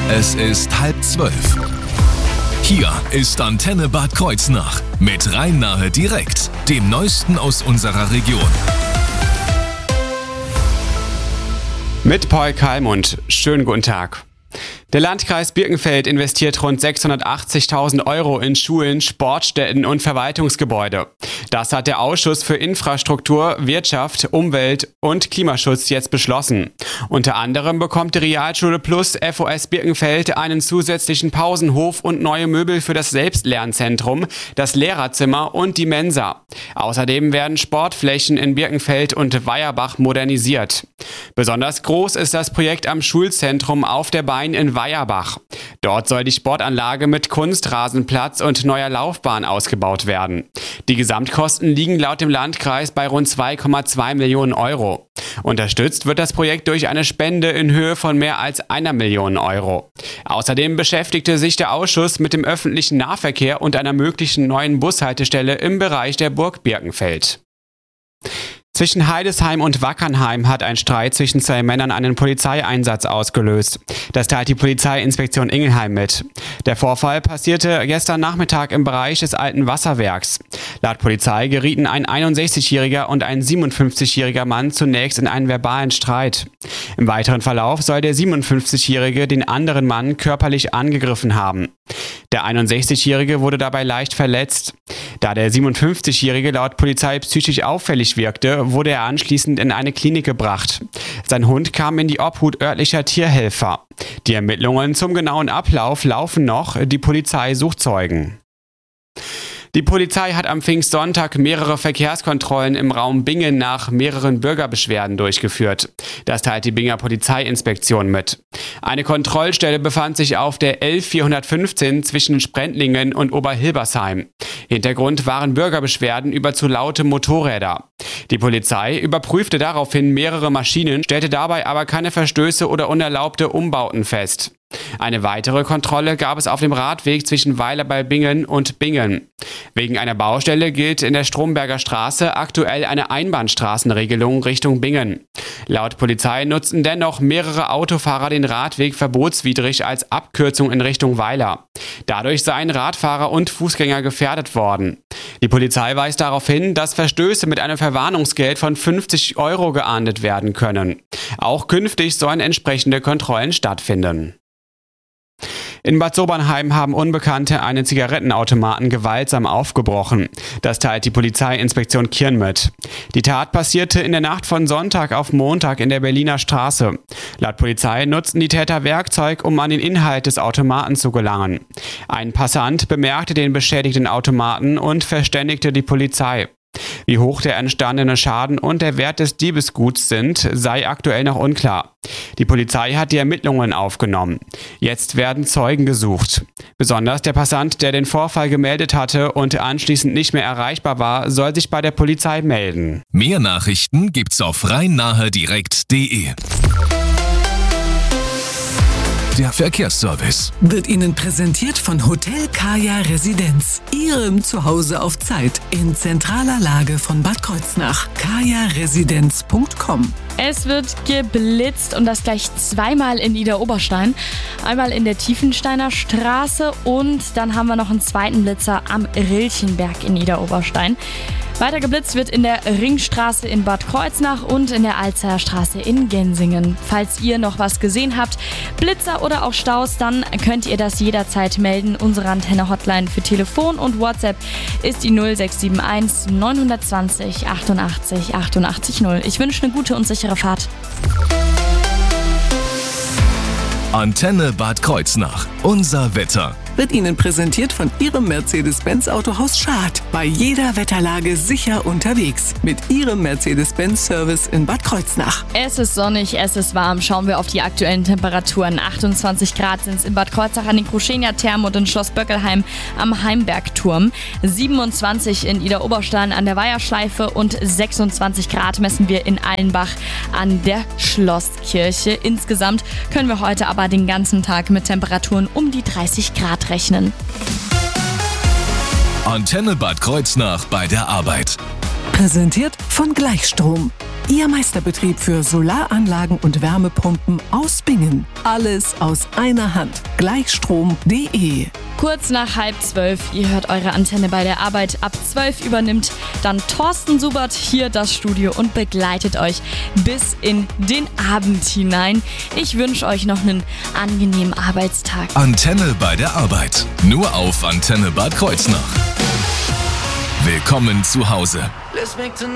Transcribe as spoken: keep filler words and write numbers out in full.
Es ist halb zwölf. Hier ist Antenne Bad Kreuznach mit Rhein-Nahe direkt, dem Neuesten aus unserer Region. Mit Paul Kalmund. Schönen guten Tag. Der Landkreis Birkenfeld investiert rund sechshundertachtzigtausend Euro in Schulen, Sportstätten und Verwaltungsgebäude. Das hat der Ausschuss für Infrastruktur, Wirtschaft, Umwelt und Klimaschutz jetzt beschlossen. Unter anderem bekommt die Realschule Plus F O S Birkenfeld einen zusätzlichen Pausenhof und neue Möbel für das Selbstlernzentrum, das Lehrerzimmer und die Mensa. Außerdem werden Sportflächen in Birkenfeld und Weierbach modernisiert. Besonders groß ist das Projekt am Schulzentrum auf der Bein in Weierbach. Dort soll die Sportanlage mit Kunstrasenplatz und neuer Laufbahn ausgebaut werden. Die Gesamtkosten liegen laut dem Landkreis bei rund zwei Komma zwei Millionen Euro. Unterstützt wird das Projekt durch eine Spende in Höhe von mehr als einer Million Euro. Außerdem beschäftigte sich der Ausschuss mit dem öffentlichen Nahverkehr und einer möglichen neuen Bushaltestelle im Bereich der Burg Birkenfeld. Zwischen Heidesheim und Wackernheim hat ein Streit zwischen zwei Männern einen Polizeieinsatz ausgelöst. Das teilt die Polizeiinspektion Ingelheim mit. Der Vorfall passierte gestern Nachmittag im Bereich des alten Wasserwerks. Laut Polizei gerieten ein einundsechzigjähriger und ein siebenundfünfzigjähriger Mann zunächst in einen verbalen Streit. Im weiteren Verlauf soll der siebenundfünfzigjährige den anderen Mann körperlich angegriffen haben. Der einundsechzigjährige wurde dabei leicht verletzt. Da der siebenundfünfzigjährige laut Polizei psychisch auffällig wirkte, wurde er anschließend in eine Klinik gebracht. Sein Hund kam in die Obhut örtlicher Tierhelfer. Die Ermittlungen zum genauen Ablauf laufen noch, die Polizei sucht Zeugen. Die Polizei hat am Pfingstsonntag mehrere Verkehrskontrollen im Raum Bingen nach mehreren Bürgerbeschwerden durchgeführt. Das teilt die Binger Polizeiinspektion mit. Eine Kontrollstelle befand sich auf der L vierhundertfünfzehn zwischen Sprendlingen und Oberhilbersheim. Hintergrund waren Bürgerbeschwerden über zu laute Motorräder. Die Polizei überprüfte daraufhin mehrere Maschinen, stellte dabei aber keine Verstöße oder unerlaubte Umbauten fest. Eine weitere Kontrolle gab es auf dem Radweg zwischen Weiler bei Bingen und Bingen. Wegen einer Baustelle gilt in der Stromberger Straße aktuell eine Einbahnstraßenregelung Richtung Bingen. Laut Polizei nutzten dennoch mehrere Autofahrer den Radweg verbotswidrig als Abkürzung in Richtung Weiler. Dadurch seien Radfahrer und Fußgänger gefährdet worden. Die Polizei weist darauf hin, dass Verstöße mit einem Verwarnungsgeld von fünfzig Euro geahndet werden können. Auch künftig sollen entsprechende Kontrollen stattfinden. In Bad Sobernheim haben Unbekannte einen Zigarettenautomaten gewaltsam aufgebrochen. Das teilt die Polizeiinspektion Kirn mit. Die Tat passierte in der Nacht von Sonntag auf Montag in der Berliner Straße. Laut Polizei nutzten die Täter Werkzeug, um an den Inhalt des Automaten zu gelangen. Ein Passant bemerkte den beschädigten Automaten und verständigte die Polizei. Wie hoch der entstandene Schaden und der Wert des Diebesguts sind, sei aktuell noch unklar. Die Polizei hat die Ermittlungen aufgenommen. Jetzt werden Zeugen gesucht. Besonders der Passant, der den Vorfall gemeldet hatte und anschließend nicht mehr erreichbar war, soll sich bei der Polizei melden. Mehr Nachrichten gibt's auf rhein-nahe direkt punkt de. Der Verkehrsservice wird Ihnen präsentiert von Hotel Kaya Residenz. Ihrem Zuhause auf Zeit in zentraler Lage von Bad Kreuznach. kaya residenz punkt com. Es wird geblitzt und das gleich zweimal in Idar-Oberstein. Einmal in der Tiefensteiner Straße und dann haben wir noch einen zweiten Blitzer am Rilchenberg in Idar-Oberstein. Weiter geblitzt wird in der Ringstraße in Bad Kreuznach und in der Alzheimer Straße in Gensingen. Falls ihr noch was gesehen habt, Blitzer oder auch Staus, dann könnt ihr das jederzeit melden. Unsere Antenne-Hotline für Telefon und WhatsApp ist die null sechs sieben eins neun zwei null achtundachtzig achtundachtzig null. Ich wünsche eine gute und sichere Fahrt. Antenne Bad Kreuznach. Unser Wetter. Wird Ihnen präsentiert von Ihrem Mercedes-Benz-Autohaus Schad. Bei jeder Wetterlage sicher unterwegs. Mit Ihrem Mercedes-Benz-Service in Bad Kreuznach. Es ist sonnig, es ist warm. Schauen wir auf die aktuellen Temperaturen. achtundzwanzig Grad sind es in Bad Kreuznach an den Kruschenia-Thermen und in Schloss Böckelheim am Heimbergturm. siebenundzwanzig in Idar-Oberstein an der Weiherschleife und sechsundzwanzig Grad messen wir in Allenbach an der Schlosskirche. Insgesamt können wir heute aber den ganzen Tag mit Temperaturen um die dreißig Grad rechnen. Antenne Bad Kreuznach bei der Arbeit. Präsentiert von Gleichstrom. Ihr Meisterbetrieb für Solaranlagen und Wärmepumpen aus Bingen. Alles aus einer Hand. Gleichstrom punkt de. Kurz nach halb zwölf, ihr hört eure Antenne bei der Arbeit. Ab zwölf übernimmt dann Thorsten Subert hier das Studio und begleitet euch bis in den Abend hinein. Ich wünsche euch noch einen angenehmen Arbeitstag. Antenne bei der Arbeit. Nur auf Antenne Bad Kreuznach. Willkommen zu Hause.